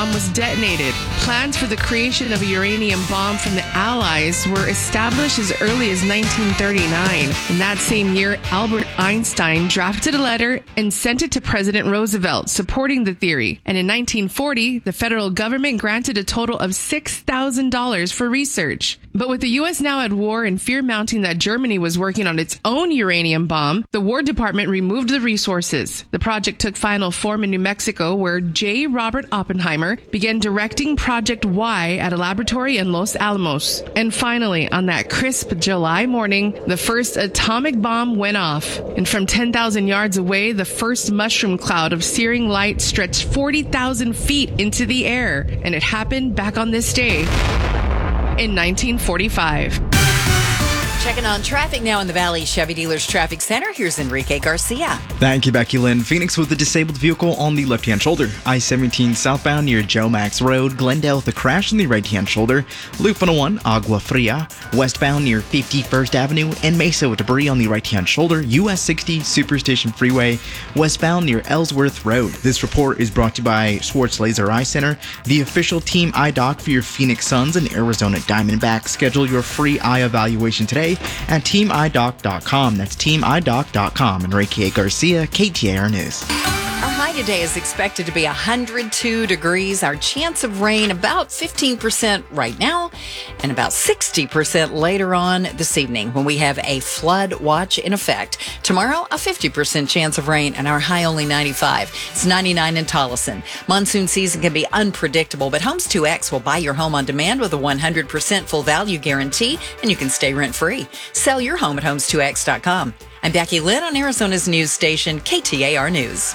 was detonated. Plans for the creation of a uranium bomb from the Allies were established as early as 1939. In that same year, Albert Einstein drafted a letter and sent it to President Roosevelt supporting the theory. And in 1940, the federal government granted a total of $6,000 for research. But with the U.S. now at war and fear mounting that Germany was working on its own uranium bomb, the War Department removed the resources. The project took final form in New Mexico, where J. Robert Oppenheimer began directing Project Y at a laboratory in Los Alamos. And finally, on that crisp July morning, the first atomic bomb went off. And from 10,000 yards away, the first mushroom cloud of searing light stretched 40,000 feet into the air. And it happened back on this day in 1945. Checking on traffic now in the Valley Chevy Dealers Traffic Center. Here's Enrique Garcia. Thank you, Becky Lynn. Phoenix with a disabled vehicle on the left-hand shoulder. I-17 southbound near Joe Max Road. Glendale with a crash on the right-hand shoulder. Loop 101, Agua Fria. Westbound near 51st Avenue. And Mesa with debris on the right-hand shoulder. US 60 Superstation Freeway. Westbound near Ellsworth Road. This report is brought to you by Schwartz Laser Eye Center, the official Team Eye Doc for your Phoenix Suns and Arizona Diamondbacks. Schedule your free eye evaluation today at teamidoc.com. That's teamidoc.com. Enrique Garcia, KTAR News. Our high today is expected to be 102 degrees. Our chance of rain about 15% right now and about 60% later on this evening when we have a flood watch in effect. Tomorrow, a 50% chance of rain and our high only 95. It's 99 in Tolleson. Monsoon season can be unpredictable, but Homes 2X will buy your home on demand with a 100% full value guarantee, and you can stay rent-free. Sell your home at homes2x.com. I'm Becky Lynn on Arizona's news station, KTAR News.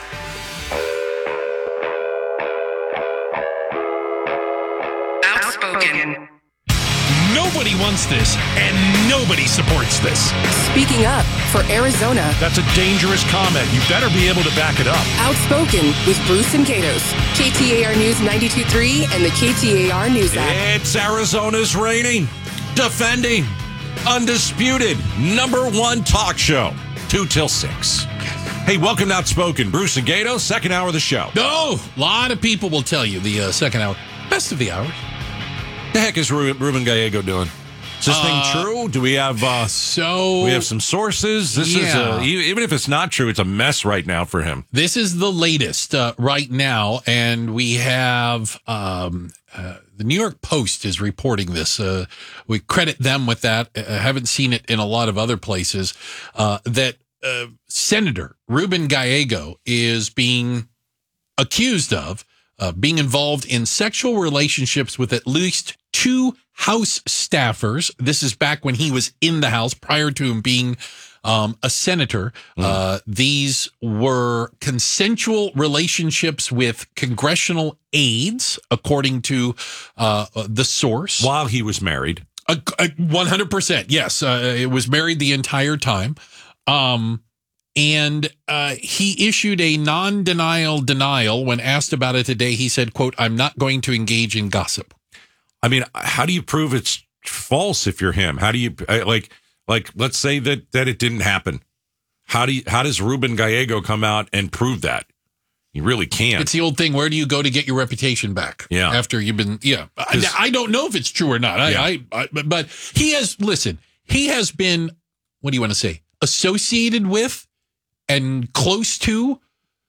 Outspoken. Nobody wants this, and nobody supports this. Speaking up for Arizona. That's a dangerous comment. You better be able to back it up. Outspoken with Bruce and Gatos. KTAR News 92.3 and the KTAR News app. It's Arizona's reigning, defending, undisputed #1 talk show. 2 till 6. Hey, welcome to Outspoken. Bruce and Gatos, second hour of the show. Oh, a lot of people will tell you the second hour. Best of the hours. The heck is Ruben Gallego doing? Is this thing true? Do we have we have some sources? This is even if it's not true, it's a mess right now for him. This is the latest right now, and we have the New York Post is reporting this. We credit them with that. I haven't seen it in a lot of other places. That Senator Ruben Gallego is being accused of being involved in sexual relationships with at least 2 House staffers. This is back when he was in the House, prior to him being a senator. These were consensual relationships with congressional aides, according to the source. While he was married. 100%. Yes. It was married the entire time. And he issued a denial when asked about it today. He said, quote, "I'm not going to engage in gossip." I mean, how do you prove it's false if you're him? How do you like let's say that it didn't happen? How does Ruben Gallego come out and prove that? You really can't. It's the old thing. Where do you go to get your reputation back? Yeah. After you've been, I don't know if it's true or not. But he has been, what do you want to say? Associated with and close to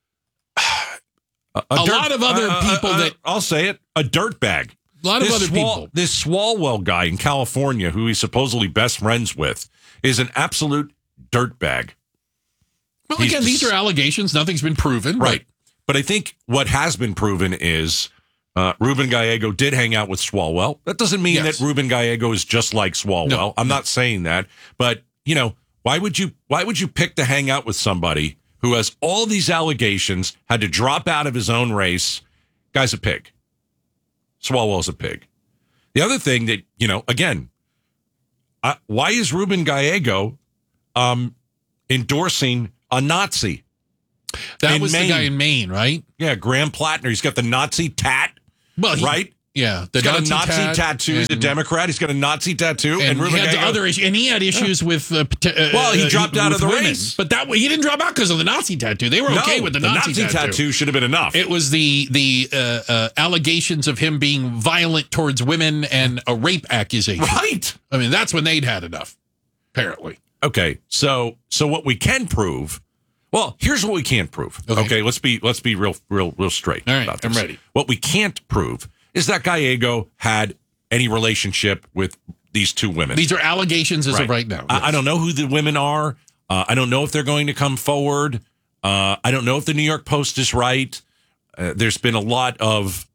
a lot of other people that... I'll say it, a dirtbag. A lot of other people. This Swalwell guy in California, who he's supposedly best friends with, is an absolute dirtbag. Well, again, these are allegations. Nothing's been proven. Right. But I think what has been proven is Ruben Gallego did hang out with Swalwell. That doesn't mean that Ruben Gallego is just like Swalwell. I'm not saying that. But, why would you pick to hang out with somebody who has all these allegations, had to drop out of his own race? Guy's a pig. Swalwell's a pig. The other thing that, again, why is Ruben Gallego endorsing a Nazi? That was Maine. The guy in Maine, right? Yeah, Graham Plattner. He's got the Nazi tat. Well, right? Yeah, the He's got a Nazi tattoo. He's a Democrat. He's got a Nazi tattoo. And he Ruben had Gallego, other issues, and he had issues with. Well, he dropped out of the women. race, but he didn't drop out because of the Nazi tattoo. They were okay with the Nazi tattoo. Should have been enough. It was the allegations of him being violent towards women and a rape accusation. Right. I mean, that's when they'd had enough. Apparently. Okay. So what we can prove. Well, here's what we can't prove. Okay. Let's be real straight. All right. About this. I'm ready. What we can't prove is that Gallego had any relationship with these two women. These are allegations as of right now. Yes. I don't know who the women are. I don't know if they're going to come forward. I don't know if the New York Post is right. There's been a lot of,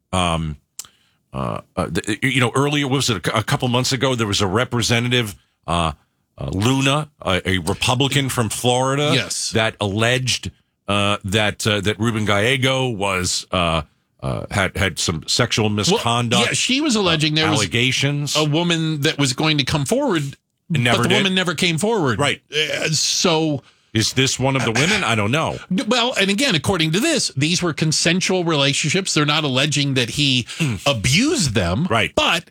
earlier, was it a couple months ago, there was a representative, Luna, a Republican from Florida, yes, that alleged that Ruben Gallego was had some sexual misconduct. Well, yeah, she was alleging there allegations. Was a woman that was going to come forward, but the woman never came forward. Right. So is this one of the women? I don't know. Well, and again, according to this, these were consensual relationships. They're not alleging that he abused them. Right. But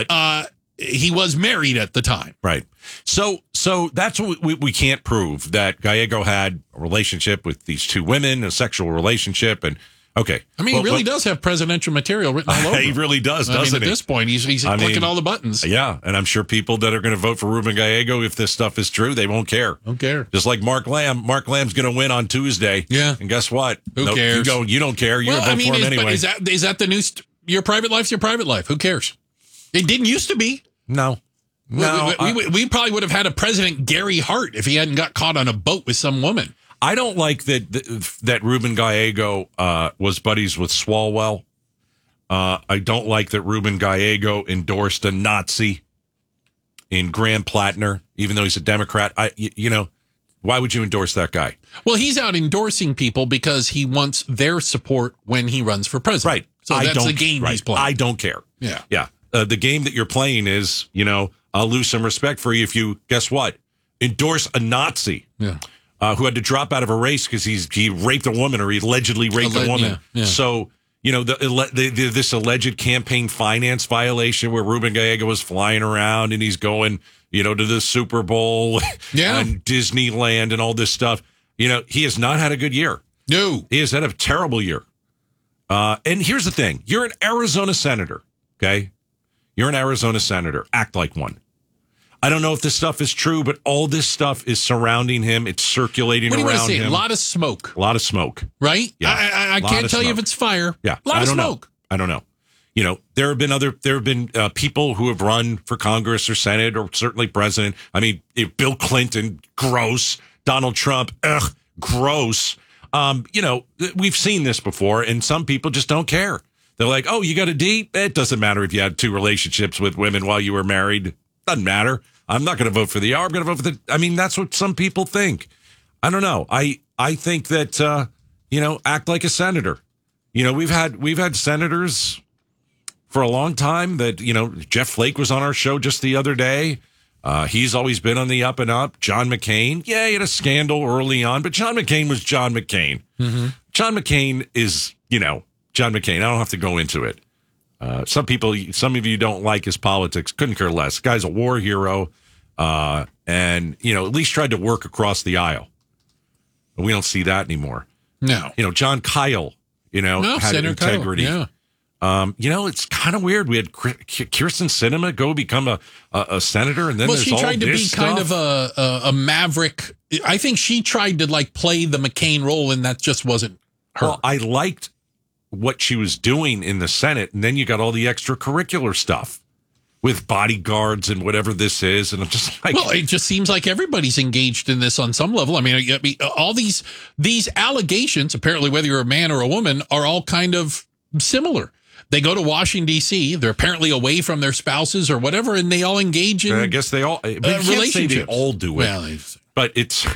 he was married at the time. Right. So that's what we can't prove, that Gallego had a relationship with these two women, a sexual relationship. And okay. I mean, he really does have presidential material written all over. He really does, doesn't he? At this point, he's clicking all the buttons. Yeah. And I'm sure people that are going to vote for Ruben Gallego, if this stuff is true, they won't care. Don't care. Just like Mark Lamb. Mark Lamb's going to win on Tuesday. Yeah. And guess what? Who cares? You don't care. You're going to vote for him anyway. Is that the new your private life's your private life? Who cares? It didn't used to be. No. We probably would have had a President Gary Hart if he hadn't got caught on a boat with some woman. I don't like that Ruben Gallego was buddies with Swalwell. I don't like that Ruben Gallego endorsed a Nazi in Graham Plattner, even though he's a Democrat. Why would you endorse that guy? Well, he's out endorsing people because he wants their support when he runs for president. Right. So that's the game he's playing. I don't care. Yeah. Yeah. The game that you're playing is, I'll lose some respect for you if you, guess what, endorse a Nazi. Yeah. Who had to drop out of a race because he raped a woman, or he allegedly raped a woman. Yeah. So, this alleged campaign finance violation where Ruben Gallego was flying around and he's going, to the Super Bowl and Disneyland and all this stuff. He has not had a good year. No. He has had a terrible year. And here's the thing. You're an Arizona senator, okay? You're an Arizona senator. Act like one. I don't know if this stuff is true, but all this stuff is surrounding him. It's circulating around him. A lot of smoke. A lot of smoke. Right? Yeah. I can't tell you if it's fire. Yeah. A lot of smoke. I don't know. There have been people who have run for Congress or Senate or certainly president. I mean, Bill Clinton, gross. Donald Trump, gross. We've seen this before, and some people just don't care. They're like, oh, you got a D? It doesn't matter if you had two relationships with women while you were married. Doesn't matter. I'm not going to vote for the R. I'm going to vote for the. I mean, that's what some people think. I don't know. I think that act like a senator. We've had senators for a long time that Jeff Flake was on our show just the other day. He's always been on the up and up. John McCain, he had a scandal early on, but John McCain was John McCain. Mm-hmm. John McCain is John McCain. I don't have to go into it. Some of you don't like his politics. Couldn't care less. Guy's a war hero, and at least tried to work across the aisle. We don't see that anymore. No. John Kyle, had Senator integrity. Kyle, yeah. It's kind of weird. We had Kyrsten Sinema go become a senator, and then there's all this stuff. Well, she tried to be kind of a maverick. I think she tried to play the McCain role, and that just wasn't her. Well, I liked what she was doing in the Senate, and then you got all the extracurricular stuff with bodyguards and whatever this is, and I'm just like, well, it just seems like everybody's engaged in this on some level. I mean, all these allegations, apparently, whether you're a man or a woman, are all kind of similar. They go to Washington, D.C. They're apparently away from their spouses or whatever, and they all engage in. I guess they all. But you can't say they all do it. Well, but it's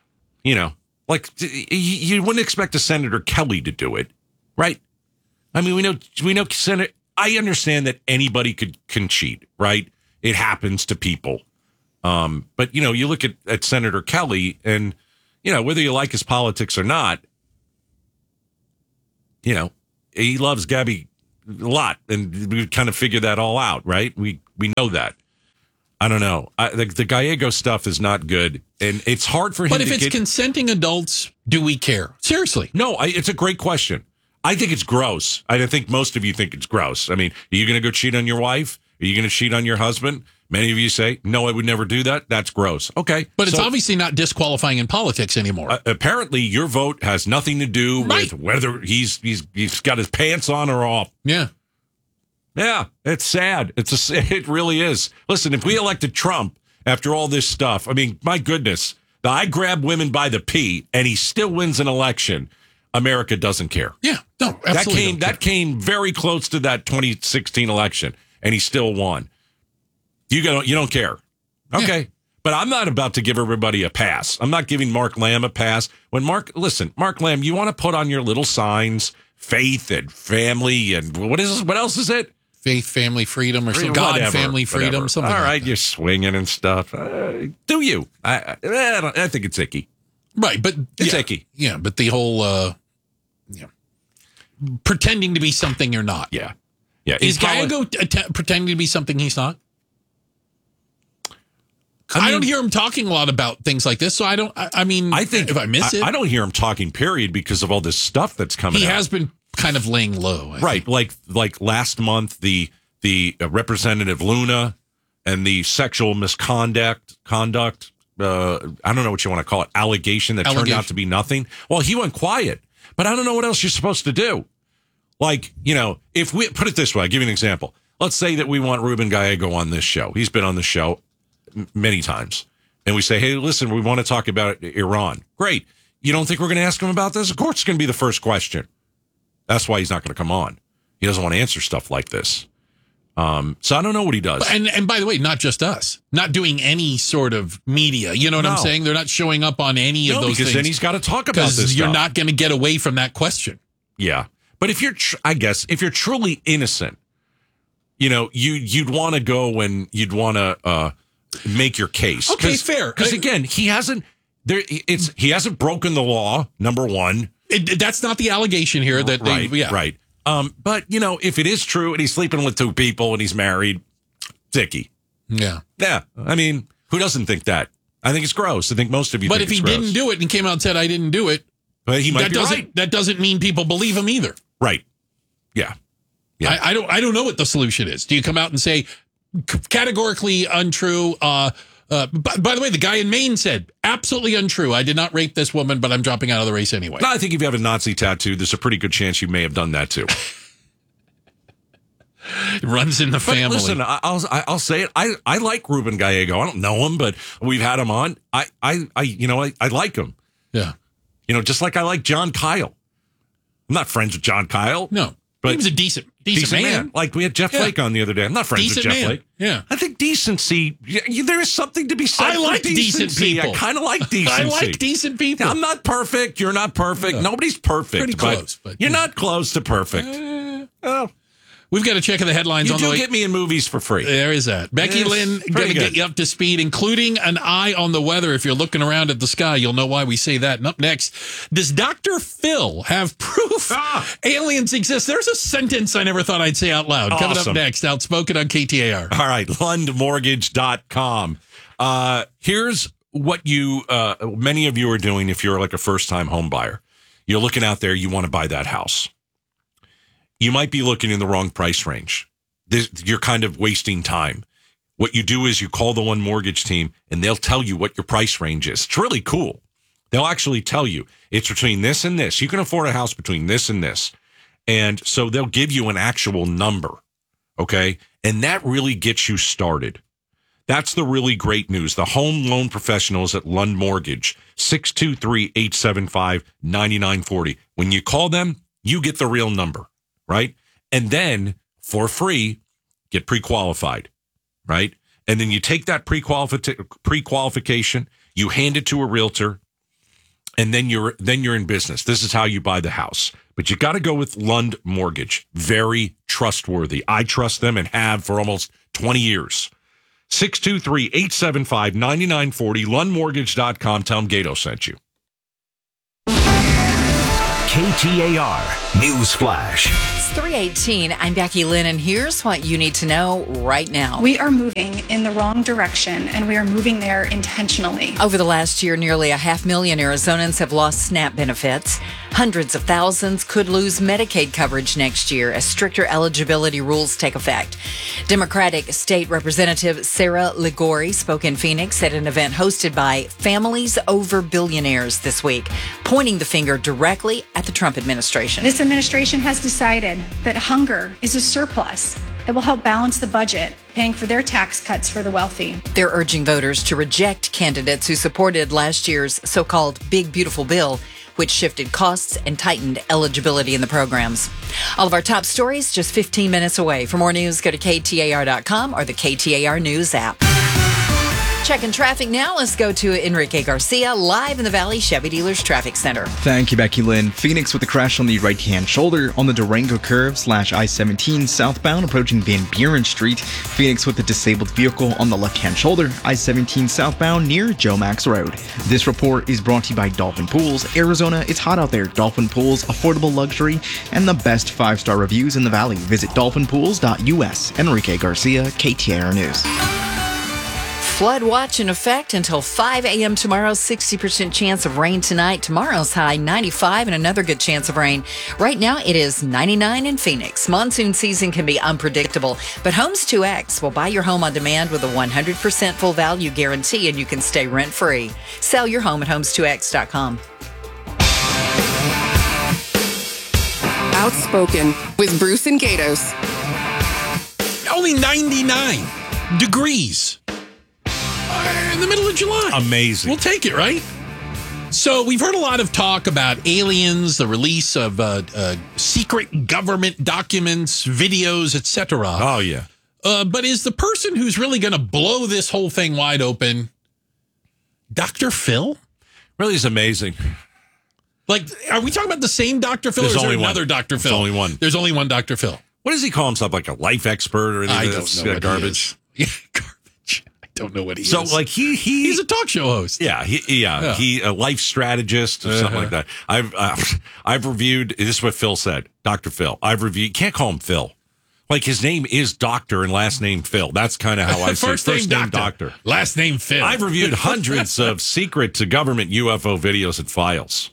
like you wouldn't expect a Senator Kelly to do it, right? I mean, we know Senator. I understand that anybody can cheat, right? It happens to people. But you look at Senator Kelly, and whether you like his politics or not, he loves Gabby a lot, and we kind of figured that all out, right? We know that. I don't know. The Gallego stuff is not good, and it's hard for him. But if it's consenting adults, do we care? Seriously? No, it's a great question. I think it's gross. I think most of you think it's gross. I mean, are you going to go cheat on your wife? Are you going to cheat on your husband? Many of you say, no, I would never do that. That's gross. Okay. But it's obviously not disqualifying in politics anymore. Apparently, your vote has nothing to do with whether he's got his pants on or off. Yeah. Yeah, it's sad. It really is. Listen, if we elected Trump after all this stuff, I mean, my goodness, I grab women by the pee and he still wins an election. America doesn't care. Yeah, no, absolutely. That came very close to that 2016 election, and he still won. You don't care. Okay. Yeah. But I'm not about to give everybody a pass. I'm not giving Mark Lamb a pass. Mark Lamb, you want to put on your little signs, faith and family, and what else is it? Faith, family, freedom, or something. God, family, freedom, something. All right, like you're swinging and stuff. Do you? I think it's icky. Right, but it's icky. Yeah, but the whole pretending to be something you're not. Yeah. Is Gallego pretending to be something he's not? I don't hear him talking a lot about things like this, so I think if I miss it, I don't hear him talking. Period, because of all this stuff that's coming. He has been kind of laying low, right? Like last month, the Representative Luna and the sexual misconduct. I don't know what you want to call it. Allegation that turned out to be nothing. Well, he went quiet, but I don't know what else you're supposed to do. Like, if we put it this way, I'll give you an example. Let's say that we want Ruben Gallego on this show. He's been on the show many times. And we say, hey, listen, we want to talk about Iran. Great. You don't think we're going to ask him about this? Of course, it's going to be the first question. That's why he's not going to come on. He doesn't want to answer stuff like this. So I don't know what he does. And by the way, not just us, not doing any sort of media. You know what I'm saying? They're not showing up on any of those things. Because then he's got to talk about this stuff. You're not going to get away from that question. Yeah. But if you're truly innocent, you'd want to go and you'd want to make your case. Okay, fair. Because again, he hasn't broken the law. Number one, that's not the allegation here. Right. But if it is true and he's sleeping with two people and he's married, dicky. Yeah. I mean, who doesn't think that? I think it's gross. I think most of you. But if he didn't do it and came out and said, "I didn't do it," but he might be right. That doesn't mean people believe him either. Right. Yeah. I don't know what the solution is. Do you come out and say categorically untrue? By the way, the guy in Maine said absolutely untrue. I did not rape this woman, but I'm dropping out of the race anyway. No, I think if you have a Nazi tattoo, there's a pretty good chance you may have done that too. It runs in the family. Listen, I'll say it. I like Ruben Gallego. I don't know him, but we've had him on. I like him. Yeah. Just like I like John Kyle. I'm not friends with John Kyle. No. But he was a decent man. Like we had Jeff Flake on the other day. I'm not friends with Jeff Flake. Yeah. I think decency, there is something to be said. I like decent people. I kind of like decency. I like decent people. I'm not perfect. You're not perfect. No. Nobody's perfect. Pretty close. But you're not close to perfect. We've got to check the headlines on the way. You do get me in movies for free. There is that. Becky Lynn going to get you up to speed, including an eye on the weather. If you're looking around at the sky, you'll know why we say that. And up next, does Dr. Phil have proof aliens exist? There's a sentence I never thought I'd say out loud. Awesome. Coming up next, Outspoken on KTAR. All right, LundMortgage.com. Here's what many of you are doing if you're like a first-time home buyer. You're looking out there, you want to buy that house. You might be looking in the wrong price range. You're kind of wasting time. What you do is you call the Lund Mortgage team and they'll tell you what your price range is. It's really cool. They'll actually tell you it's between this and this. You can afford a house between this and this. And so they'll give you an actual number. Okay. And that really gets you started. That's the really great news. The home loan professionals at Lund Mortgage, 623-875-9940. When you call them, you get the real number. Right? And then for free, get pre-qualified, right? And then you take that pre-qualification, you hand it to a realtor, and then you're in business. This is how you buy the house. But you got to go with Lund Mortgage. Very trustworthy. I trust them and have for almost 20 years. 623-875-9940, LundMortgage.com. Tell them Gato sent you. KTAR News Flash. It's 3:18. I'm Becky Lynn, and here's what you need to know right now. We are moving in the wrong direction, and we are moving there intentionally. Over the last year, nearly 500,000 Arizonans have lost SNAP benefits. Hundreds of thousands could lose Medicaid coverage next year as stricter eligibility rules take effect. Democratic State Representative Sarah Ligori spoke in Phoenix at an event hosted by Families Over Billionaires this week, pointing the finger directly at the Trump administration. This administration has decided that hunger is a surplus that will help balance the budget, paying for their tax cuts for the wealthy. They're urging voters to reject candidates who supported last year's so-called Big Beautiful Bill, which shifted costs and tightened eligibility in the programs. All of our top stories just 15 minutes away. For more news, go to KTAR.com or the KTAR News app. Checking traffic now. Let's go to Enrique Garcia, live in the Valley Chevy Dealers Traffic Center. Thank you, Becky Lynn. Phoenix with a crash on the right-hand shoulder on the Durango curve / I-17 southbound approaching Van Buren Street. Phoenix with a disabled vehicle on the left-hand shoulder, I-17 southbound near Joe Max Road. This report is brought to you by Dolphin Pools. Arizona, it's hot out there. Dolphin Pools, affordable luxury, and the best 5-star reviews in the Valley. Visit dolphinpools.us. Enrique Garcia, KTAR News. Flood watch in effect until 5 a.m. tomorrow. 60% chance of rain tonight. Tomorrow's high 95 and another good chance of rain. Right now it is 99 in Phoenix. Monsoon season can be unpredictable, but Homes 2X will buy your home on demand with a 100% full value guarantee, and you can stay rent-free. Sell your home at homes2x.com. Outspoken with Bruce and Gatos. Only 99 degrees in the middle of July. Amazing. We'll take it, right? So we've heard a lot of talk about aliens, the release of secret government documents, videos, etc. Oh, yeah. But is the person who's really going to blow this whole thing wide open Dr. Phil? Really is amazing. Like, are we talking about the same Dr. Phil, There's or is there only one. another Dr. Phil? There's only one. There's only one Dr. Phil. What does he call himself? Like a life expert or anything? I That's don't know what garbage. He is. Yeah, garbage. I don't know what he is. So, like, he's a talk show host. Yeah, he a life strategist or something like that. I've reviewed. This is what Phil said, Dr. Phil. I've reviewed. You can't call him Phil. Like, his name is Doctor and last name Phil. That's kind of how I see it. First name Doctor. Last name Phil. I've reviewed hundreds of secret to government UFO videos and files.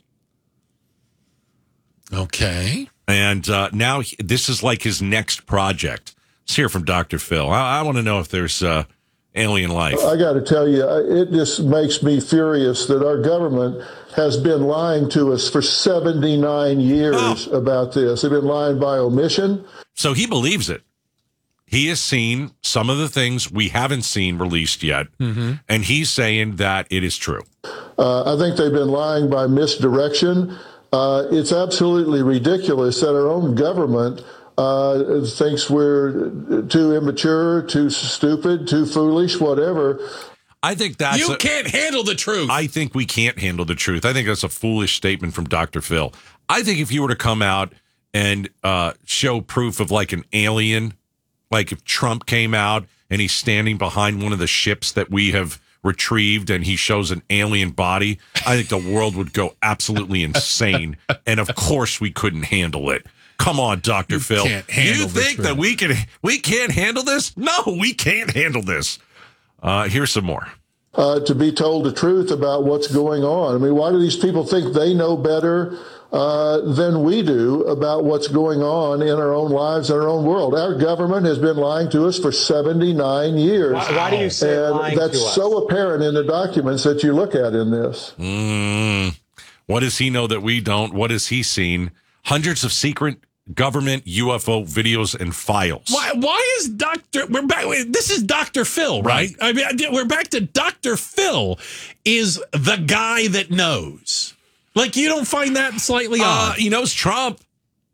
Okay. And now this is like his next project. Let's hear from Dr. Phil. I want to know if there's alien life. I got to tell you, it just makes me furious that our government has been lying to us for 79 years about this. They've been lying by omission. So he believes it. He has seen some of the things we haven't seen released yet, and he's saying that it is true. I think they've been lying by misdirection. It's absolutely ridiculous that our own government thinks we're too immature, too stupid, too foolish, whatever. I think that's... You can't handle the truth. I think we can't handle the truth. I think that's a foolish statement from Dr. Phil. I think if you were to come out and show proof of like an alien, like if Trump came out and he's standing behind one of the ships that we have retrieved and he shows an alien body, I think the world would go absolutely insane. And of course we couldn't handle it. Come on, Dr. Phil. You think that we can't handle this? No, we can't handle this. Here's some more. To be told the truth about what's going on. I mean, why do these people think they know better than we do about what's going on in our own lives and our own world? Our government has been lying to us for 79 years. Why do you say lying that's to us? so apparent in the documents that you look at in this. What does he know that we don't? What has he seen? Hundreds of secret government UFO videos and files. Why is we're back? This is Dr. Phil, right? I mean, we're back to Dr. Phil is the guy that knows. Like, you don't find that slightly odd? He knows Trump.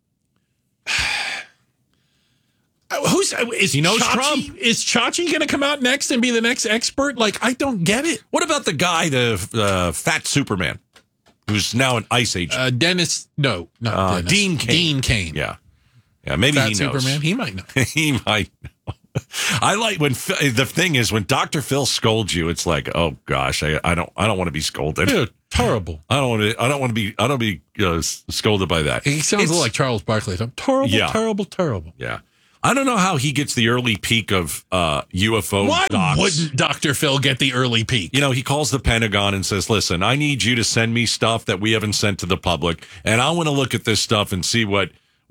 He knows Trump. Is Chachi going to come out next and be the next expert? Like, I don't get it. What about the guy, the fat Superman, who's now an ICE agent? Dennis, no, not Dennis. Dean Cain. Dean Cain. Yeah, maybe Fat he knows. Superman, he might know. He might know. I like when the thing is when Dr. Phil scolds you, it's like, oh gosh, I don't want to be scolded. Yeah, terrible. I don't want to be scolded by that. He sounds a little like Charles Barkley. I'm terrible, terrible. Yeah. I don't know how he gets the early peek of UFO Why docs. wouldn't Dr. Phil get the early peek? You know, he calls the Pentagon and says, listen, I need you to send me stuff that we haven't sent to the public, and I want to look at this stuff and see what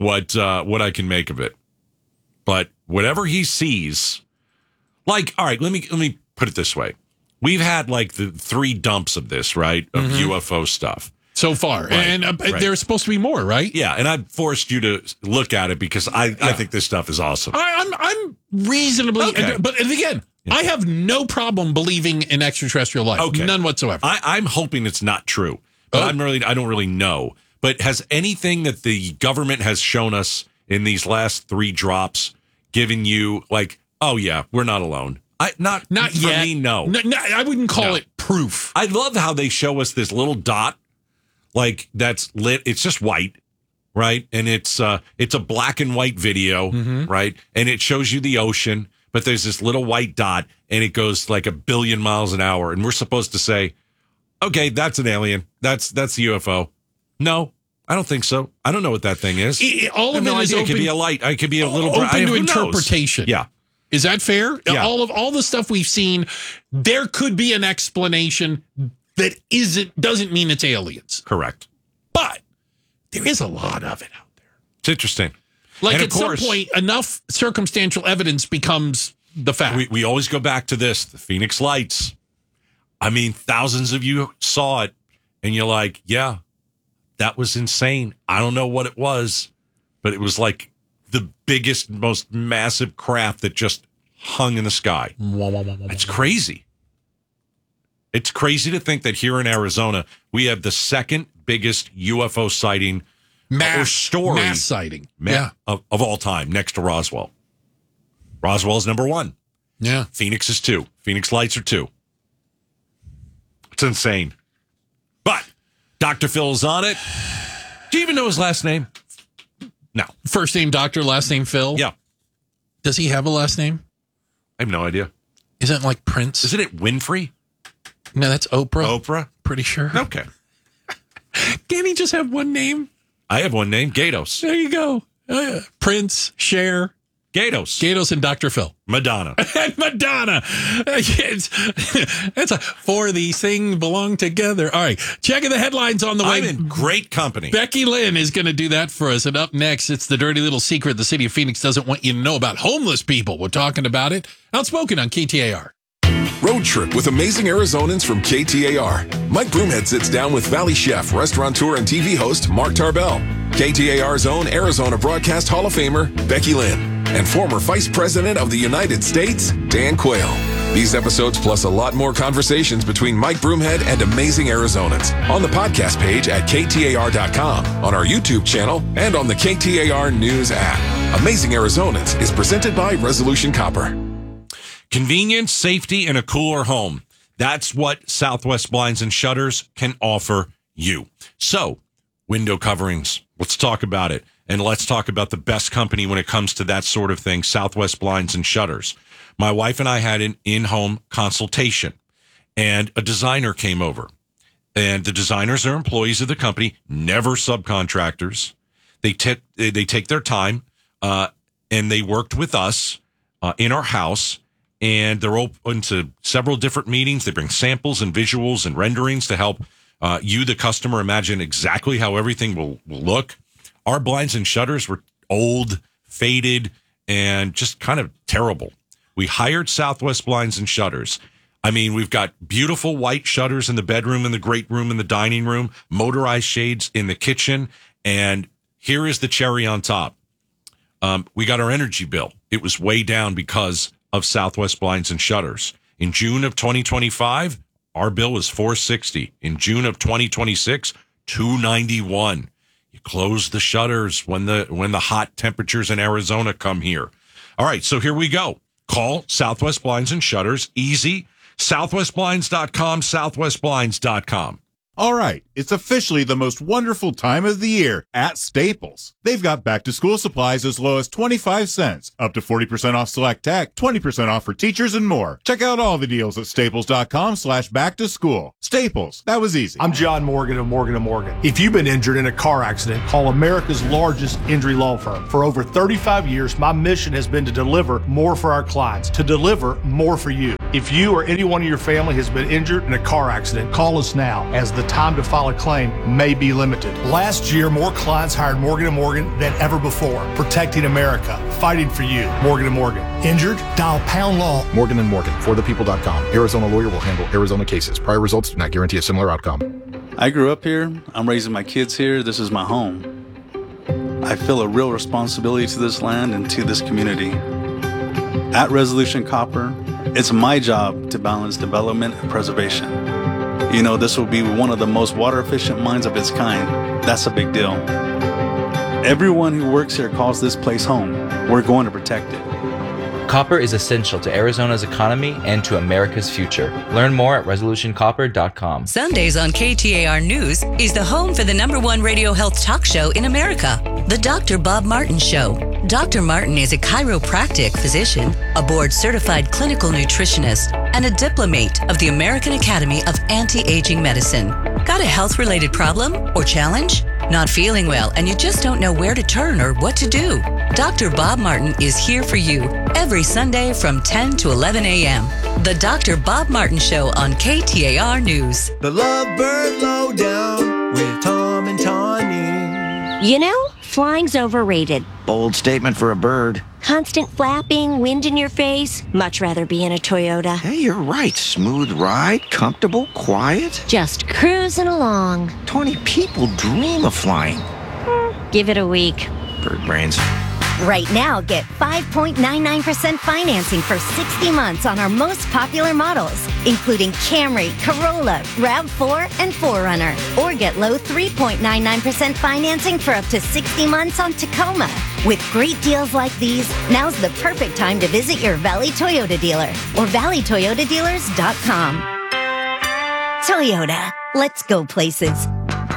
I can make of it. But whatever he sees, like, all right, let me put it this way. We've had like the 3 dumps of this, right, of UFO stuff. So far. Right, and right. There's supposed to be more, right? Yeah, and I forced you to look at it because I think this stuff is awesome. I'm reasonably, Okay. But again, I have no problem believing in extraterrestrial life. Okay. None whatsoever. I'm hoping it's not true, but I don't really know. But has anything that the government has shown us in these last 3 drops given you like, oh yeah, we're not alone? Not for yet. me, no. I wouldn't call it proof. I love how they show us this little dot, like that's lit. It's just white, right? And it's a black and white video, right? And it shows you the ocean, but there's this little white dot, and it goes like 1 billion miles an hour, and we're supposed to say, okay, that's an alien. That's the UFO. No, I don't think so. I don't know what that thing is. All of it is It open. could be a light. It could be a little open to who knows? interpretation. Yeah. Is that fair? Yeah. All the stuff we've seen, there could be an explanation that doesn't mean it's aliens. Correct. But there is a lot of it out there. It's interesting. Like And at some point, enough circumstantial evidence becomes the fact. We always go back to this, the Phoenix Lights. I mean, thousands of you saw it, and you're like, yeah, that was insane. I don't know what it was, but it was like the biggest, most massive craft that just hung in the sky. It's crazy. It's crazy to think that here in Arizona, we have the second biggest UFO sighting mass sighting of all time, next to Roswell. Roswell's number 1. Yeah. Phoenix is 2. Phoenix Lights are 2. It's insane. But Dr. Phil's on it. Do you even know his last name? No. First name Doctor, last name Phil? Yeah. Does he have a last name? I have no idea. Isn't it like Prince? Isn't it Winfrey? No, that's Oprah. Oprah? Pretty sure. Okay. Can't he just have one name? I have one name, Gatos. There you go. Prince, Cher. Gatos and Dr. Phil. Madonna. And Madonna. It's for these things belong together. All right. Checking the headlines on the way. I'm in great company. Becky Lynn is going to do that for us. And up next, it's the dirty little secret the city of Phoenix doesn't want you to know about homeless people. We're talking about it. Outspoken on KTAR. Road Trip with amazing Arizonans from KTAR. Mike Broomhead sits down with Valley chef, restaurateur, and TV host Mark Tarbell, KTAR's own Arizona Broadcast Hall of Famer Becky Lynn, and former Vice President of the United States, Dan Quayle. These episodes plus a lot more conversations between Mike Broomhead and amazing Arizonans on the podcast page at KTAR.com, on our YouTube channel, and on the KTAR News app. Amazing Arizonans is presented by Resolution Copper. Convenience, safety, and a cooler home. That's what Southwest Blinds and Shutters can offer you. So, window coverings. Let's talk about it. And let's talk about the best company when it comes to that sort of thing, Southwest Blinds and Shutters. My wife and I had an in-home consultation, and a designer came over. And the designers are employees of the company, never subcontractors. They take their time, and they worked with us in our house. And they're open to several different meetings. They bring samples and visuals and renderings to help you, the customer, imagine exactly how everything will look. Our blinds and shutters were old, faded, and just kind of terrible. We hired Southwest Blinds and Shutters. I mean, we've got beautiful white shutters in the bedroom, in the great room, in the dining room, motorized shades in the kitchen. And here is the cherry on top. We got our energy bill. It was way down because of Southwest Blinds and Shutters. In June of 2025, our bill was $460. In June of 2026, $291. You close the shutters when the hot temperatures in Arizona come here. All right, so here we go. Call Southwest Blinds and Shutters. Easy. SouthwestBlinds.com, SouthwestBlinds.com. All right, it's officially the most wonderful time of the year at Staples. They've got back-to-school supplies as low as 25 cents, up to 40% off select tech, 20% off for teachers, and more. Check out all the deals at staples.com/back-to-school. Staples, that was easy. I'm John Morgan of Morgan & Morgan. If you've been injured in a car accident, call America's largest injury law firm. For over 35 years, my mission has been to deliver more for our clients, to deliver more for you. If you or anyone in your family has been injured in a car accident, call us now, as the time to file a claim may be limited. Last year, more clients hired Morgan & Morgan than ever before, protecting America, fighting for you. Morgan & Morgan. Injured? Dial pound law. Morgan & Morgan, forthepeople.com. Arizona lawyer will handle Arizona cases. Prior results do not guarantee a similar outcome. I grew up here. I'm raising my kids here. This is my home. I feel a real responsibility to this land and to this community. At Resolution Copper, it's my job to balance development and preservation. You know, this will be one of the most water efficient mines of its kind. That's a big deal. Everyone who works here calls this place home. We're going to protect it. Copper is essential to Arizona's economy and to America's future. Learn more at resolutioncopper.com. Sundays on KTAR News is the home for the #1 radio health talk show in America, The Dr. Bob Martin Show. Dr. Martin is a chiropractic physician, a board-certified clinical nutritionist, and a diplomate of the American Academy of Anti-Aging Medicine. Got a health-related problem or challenge? Not feeling well and you just don't know where to turn or what to do? Dr. Bob Martin is here for you every Sunday from 10 to 11 a.m. The Dr. Bob Martin Show on KTAR News. The Lovebird Lowdown with Tom and Tawny. You know, flying's overrated. Bold statement for a bird. Constant flapping, wind in your face. Much rather be in a Toyota. Hey, you're right. Smooth ride, comfortable, quiet. Just cruising along. 20 people dream of flying. Give it a week. Bird brains. Right now, get 5.99% financing for 60 months on our most popular models, including Camry, Corolla, RAV4, and 4Runner. Or get low 3.99% financing for up to 60 months on Tacoma. With great deals like these, now's the perfect time to visit your Valley Toyota dealer or valleytoyotadealers.com. Toyota, let's go places.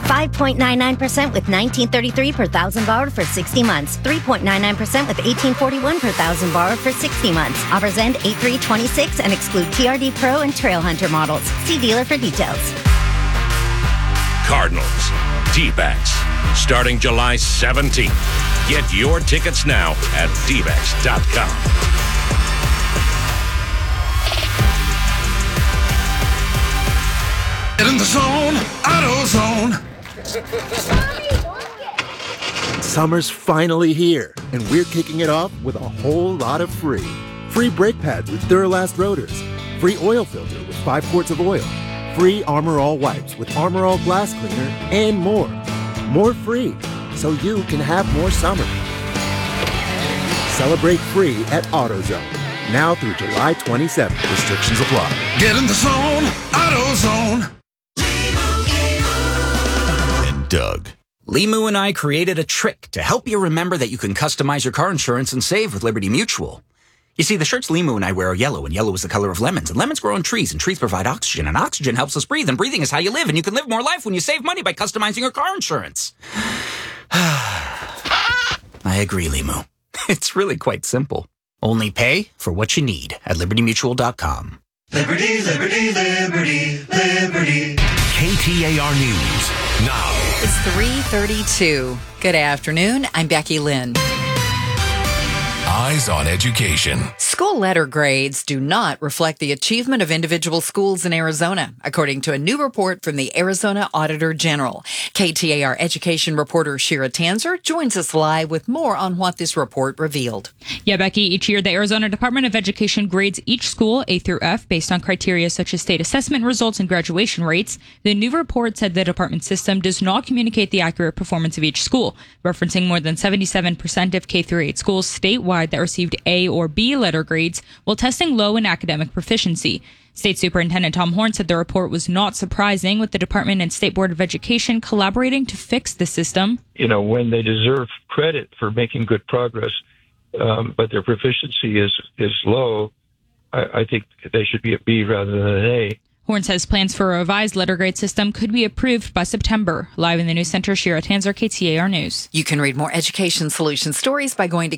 5.99% with $19.33 per thousand borrowed for 60 months. 3.99% with $18.41 per thousand borrowed for 60 months. Offers end 8/3/26 and exclude TRD Pro and Trail Hunter models. See dealer for details. Cardinals, D-backs, starting July 17th. Get your tickets now at dbacks.com. Get in the zone, AutoZone. Summer's finally here, and we're kicking it off with a whole lot of free. Free brake pads with Duralast rotors. Free oil filter with 5 quarts of oil. Free Armor All wipes with Armor All glass cleaner, and more. More free, so you can have more summer. Celebrate free at AutoZone. Now through July 27th. Restrictions apply. Get in the zone, AutoZone. Doug. Limu and I created a trick to help you remember that you can customize your car insurance and save with Liberty Mutual. You see, the shirts Limu and I wear are yellow, and yellow is the color of lemons, and lemons grow on trees, and trees provide oxygen, and oxygen helps us breathe, and breathing is how you live, and you can live more life when you save money by customizing your car insurance. I agree, Limu. It's really quite simple. Only pay for what you need at libertymutual.com. Liberty, liberty, liberty, liberty. KTAR News now. It's 3:32. Good afternoon. I'm Becky Lynn. Eyes on Education. School letter grades do not reflect the achievement of individual schools in Arizona, according to a new report from the Arizona Auditor General. KTAR education reporter Shira Tanzer joins us live with more on what this report revealed. Yeah, Becky, each year the Arizona Department of Education grades each school A through F based on criteria such as state assessment results and graduation rates. The new report said the department system does not communicate the accurate performance of each school, referencing more than 77% of K through 8 schools statewide that received A or B letter grades while testing low in academic proficiency. State Superintendent Tom Horn said the report was not surprising, with the department and State Board of Education collaborating to fix the system. You know, when they deserve credit for making good progress, but their proficiency is low, I think they should be a B rather than an A. Horn says plans for a revised letter grade system could be approved by September. Live in the news center, Shira Tanzer, KTAR News. You can read more education solution stories by going to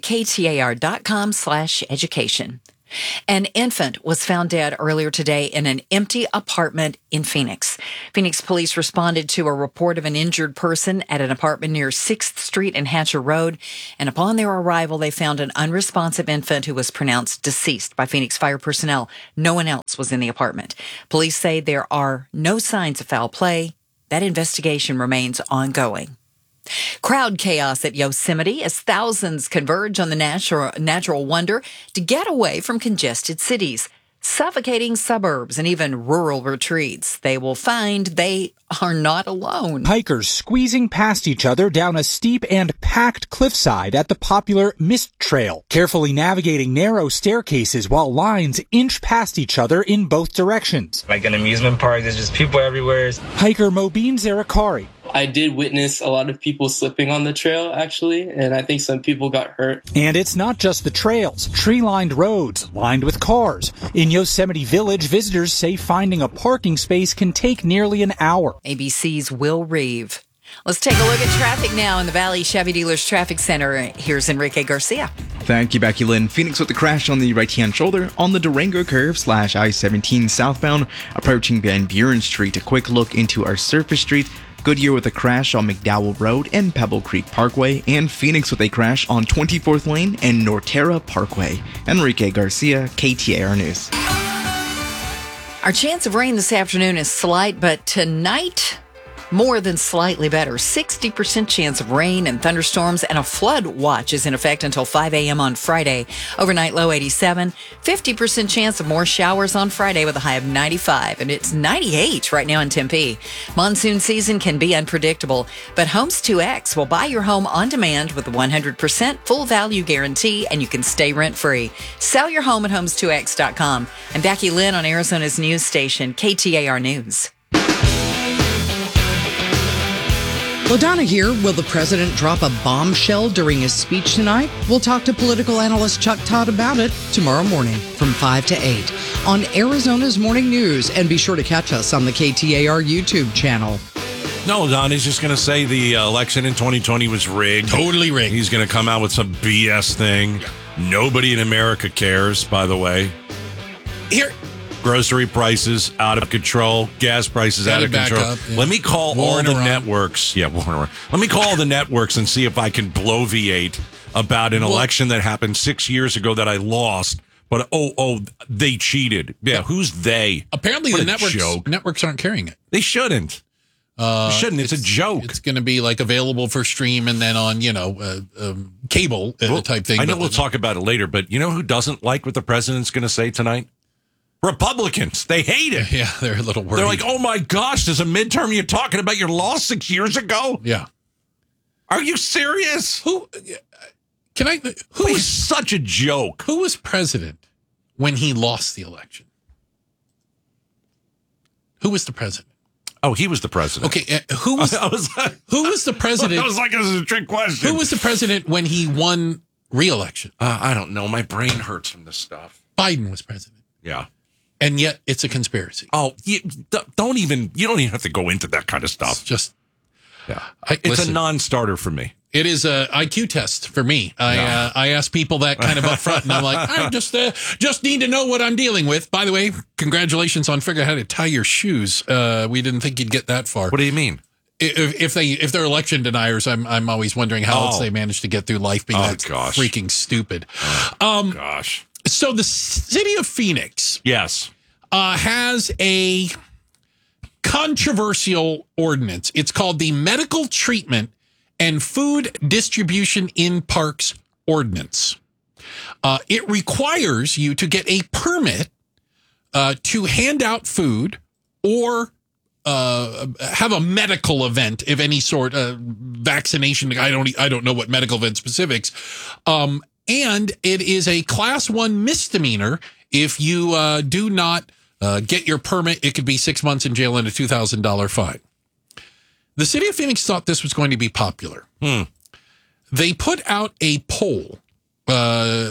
ktar.com/education. An infant was found dead earlier today in an empty apartment in Phoenix. Phoenix police responded to a report of an injured person at an apartment near 6th Street and Hatcher Road, and upon their arrival, they found an unresponsive infant who was pronounced deceased by Phoenix fire personnel. No one else was in the apartment. Police say there are no signs of foul play. That investigation remains ongoing. Crowd chaos at Yosemite as thousands converge on the natural wonder to get away from congested cities, suffocating suburbs, and even rural retreats. They will find they are not alone. Hikers squeezing past each other down a steep and packed cliffside at the popular Mist Trail, carefully navigating narrow staircases while lines inch past each other in both directions. Like an amusement park, there's just people everywhere. Hiker Mobeen Zarakari. I did witness a lot of people slipping on the trail, actually, and I think some people got hurt. And it's not just the trails, tree-lined roads lined with cars. In Yosemite Village, visitors say finding a parking space can take nearly an hour. ABC's Will Reeve. Let's take a look at traffic now in the Valley Chevy Dealers Traffic Center. Here's Enrique Garcia. Thank you, Becky Lynn. Phoenix with the crash on the right-hand shoulder on the Durango curve / I-17 southbound, approaching Van Buren Street. A quick look into our surface street. Goodyear with a crash on McDowell Road and Pebble Creek Parkway, and Phoenix with a crash on 24th Lane and Norterra Parkway. Enrique Garcia, KTAR News. Our chance of rain this afternoon is slight, but tonight, more than slightly better. 60% chance of rain and thunderstorms, and a flood watch is in effect until 5 a.m. on Friday. Overnight low 87. 50% chance of more showers on Friday with a high of 95. And it's 98 right now in Tempe. Monsoon season can be unpredictable, but Homes 2X will buy your home on demand with a 100% full value guarantee, and you can stay rent-free. Sell your home at homes2x.com. I'm Becky Lynn on Arizona's news station, KTAR News. LaDonna here. Will the president drop a bombshell during his speech tonight? We'll talk to political analyst Chuck Todd about it tomorrow morning from 5 to 8 on Arizona's Morning News. And be sure to catch us on the KTAR YouTube channel. No, Don, he's just going to say the election in 2020 was rigged. Totally rigged. He's going to come out with some BS thing. Nobody in America cares, by the way. Here. Grocery prices out of control. Gas prices out of control. Up, yeah. Let me call all the networks. Yeah, let me call all the networks and see if I can bloviate about an election that happened 6 years ago that I lost. But they cheated. Yeah, who's they? Apparently, the networks aren't carrying it. They shouldn't. It's a joke. It's going to be like available for stream and then on cable type thing. I know we'll talk about it later, but you know who doesn't like what the president's going to say tonight? Republicans. They hate it. Yeah, they're a little worried. They're like, oh my gosh, there's a midterm. You're talking about your loss 6 years ago? Yeah. Are you serious? Who is such a joke? Who was president when he lost the election? Who was the president? Oh, he was the president. Okay, who was the president? That was like, this is a trick question. Who was the president when he won re-election? I don't know. My brain hurts from this stuff. Biden was president. Yeah. And yet it's a conspiracy. Oh, you don't even have to go into that kind of stuff. It's just, it's a non-starter for me. It is a IQ test for me. I ask people that kind of up front, and I'm like, I just need to know what I'm dealing with. By the way, congratulations on figuring out how to tie your shoes. We didn't think you'd get that far. What do you mean? If they're election deniers, I'm always wondering how else they manage to get through life being freaking stupid. Gosh. So the city of Phoenix, has a controversial ordinance. It's called the Medical Treatment and Food Distribution in Parks Ordinance. It requires you to get a permit to hand out food or have a medical event of any sort, vaccination. I don't know what medical event specifics. And it is a class 1 misdemeanor if you do not get your permit. It could be 6 months in jail and a $2,000 fine. The city of Phoenix thought this was going to be popular. They put out a poll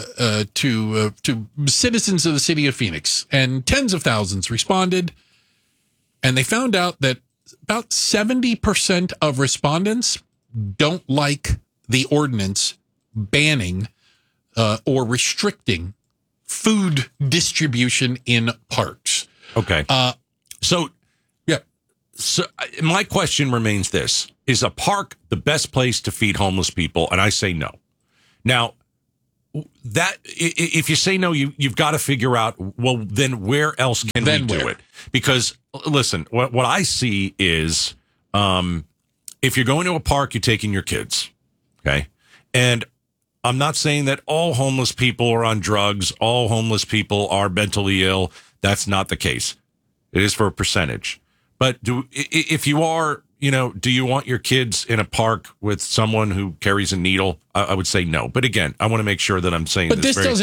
to citizens of the city of Phoenix, and tens of thousands responded. And they found out that about 70% of respondents don't like the ordinance banning or restricting food distribution in parks. Okay. So my question remains this. Is a park the best place to feed homeless people? And I say no. Now, that if you say no, you've got to figure out, well, then where else can we do it? Because, listen, what I see is if you're going to a park, you're taking your kids, okay? And I'm not saying that all homeless people are on drugs, all homeless people are mentally ill. That's not the case. It is for a percentage. But if you are, do you want your kids in a park with someone who carries a needle? I would say no. But again, I want to make sure that I'm saying this very